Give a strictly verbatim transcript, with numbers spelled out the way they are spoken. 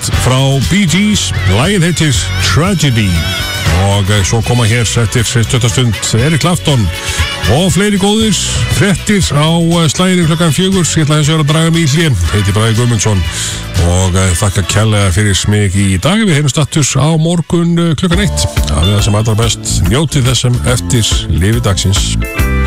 Best frá Bee Gees. Lagið heitir Tragedy. Og svo koma hér eftir stöttastund Eric Clapton og fleiri góðir fréttir á slaginu klukkan fjögur. Ég ætla hins vegar að draga mig í hlé. Heiti Bragi Guðmundsson og þakka kærlega fyrir smig í dag. Við heyrum status á morgun klukkan eitt. Það er það sem allra best. Njótið þessum eftir lifi dagsins.